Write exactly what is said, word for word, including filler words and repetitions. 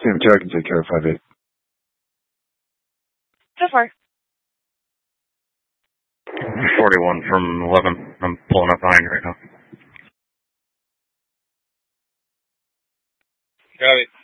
Sam two, I can take care of five eight. So far. forty-one from eleven. I'm pulling up behind right now. Got it.